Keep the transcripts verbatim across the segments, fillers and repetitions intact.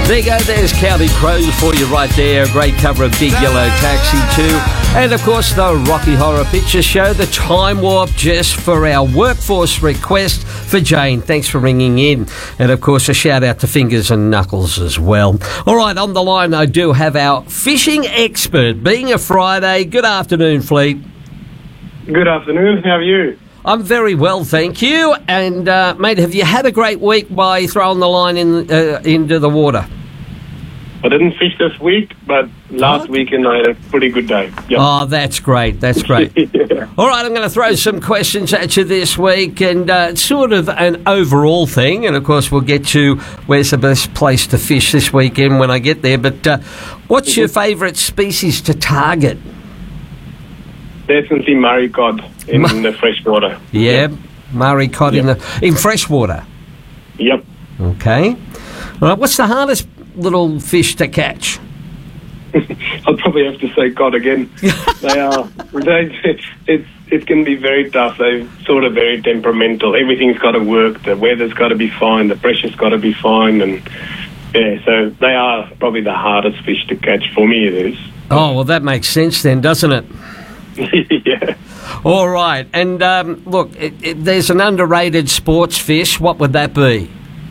There you go, there's County Crows for you right there. Great cover of Big Yellow Taxi too. And of course the Rocky Horror Picture Show, the Time Warp, just for our workforce request for Jane. Thanks for ringing in. And of course a shout out to Fingers and Knuckles as well. All right, on the line I do have our fishing expert. Being a Friday, good afternoon, Fleet. Good afternoon, how are you? I'm very well, thank you. And, uh, mate, have you had a great week by throwing the line in uh, into the water? I didn't fish this week, but last What? weekend I had a pretty good day. Yep. Oh, that's great, that's great. Yeah. All right, I'm going to throw some questions at you this week, and uh, it's sort of an overall thing. And, of course, we'll get to where's the best place to fish this weekend when I get there. But uh, what's your favourite species to target? Definitely Murray cod in Ma- the freshwater. Yeah, Murray cod in Yep. the in freshwater. Yep. Okay. All right, what's the hardest little fish to catch? I'll probably have to say cod again. They are. They, it's it can be very tough. They're sort of very temperamental. Everything's got to work. The weather's got to be fine. The pressure's got to be fine. And yeah, so they are probably the hardest fish to catch. For me, it is. Oh, well, that makes sense then, doesn't it? Yeah. All right, and um, look, it, it, there's an underrated sports fish. What would that be?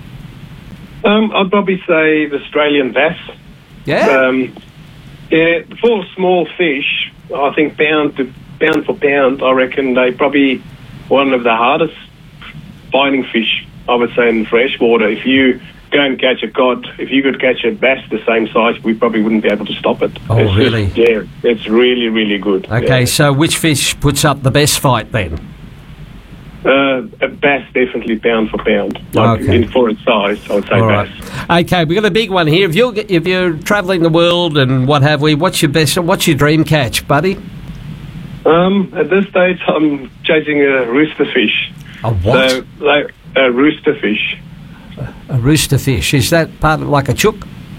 Um, I'd probably say the Australian bass. Yeah. Um, yeah, for small fish, I think pound to pound for pound, I reckon they probably one of the hardest finding fish. I would say in freshwater. If you go and catch a cod, if you could catch a bass the same size, we probably wouldn't be able to stop it. Oh, it's really? Just, yeah, it's really, really good. Okay, Yeah. so which fish puts up the best fight then? Uh, a bass definitely pound for pound. Like Okay. in, for its size, I would say All bass. right. Okay, we've got a big one here. If you're if you're travelling the world and what have we, what's your best? What's your dream catch, buddy? Um, at this stage, I'm chasing a rooster fish. A what? So, like a rooster fish. A rooster fish. Is that part of like a chook?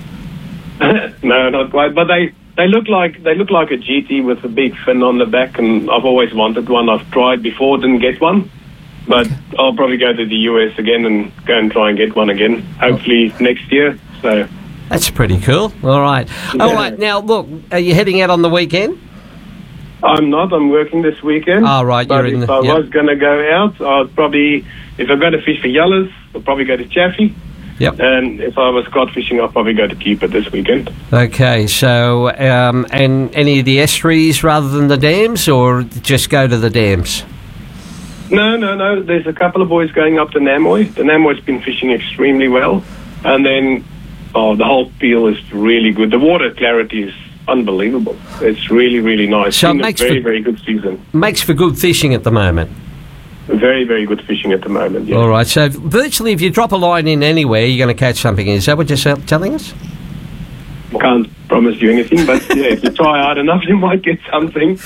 No, not quite. But they, they look like they look like a G T with a big fin on the back, and I've always wanted one. I've tried before, didn't get one, but I'll probably go to the U S again and go and try and get one again. Hopefully next year. So That's pretty cool. All right. All right. Now, look, are you heading out on the weekend? I'm not. I'm working this weekend. Oh, right, But you're in if the- I yep. was going to go out, I'd probably, if I'm going to fish for yellows, I'll probably go to Chaffee. Yep. And if I was cod fishing, I'll probably go to Keeper this weekend. Okay. So, um, and any of the estuaries rather than the dams, or just go to the dams? No, no, no. There's a couple of boys going up to Namoy. The Namoy's been fishing extremely well. And then, oh, the whole peel is really good. The water clarity is unbelievable. It's really, really nice. So it Been a makes very, for- very good season. Makes for good fishing at the moment. Very, very good fishing at the moment, yeah. All right. So, virtually, if you drop a line in anywhere, you're going to catch something. Is that what you're se- telling us? Can't promise you anything, but yeah, if you try hard enough, you might get something.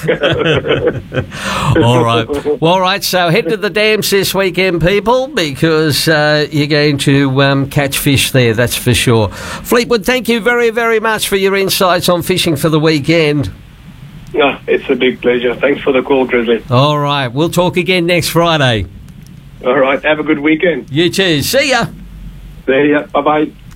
All right. Well, all right. So head to the dams this weekend, people, because uh, you're going to um, catch fish there. That's for sure. Fleetwood, thank you very, very much for your insights on fishing for the weekend. No, it's a big pleasure. Thanks for the call, Grizzly. All right. We'll talk again next Friday. All right, have a good weekend. You too. See ya. See ya. Bye-bye.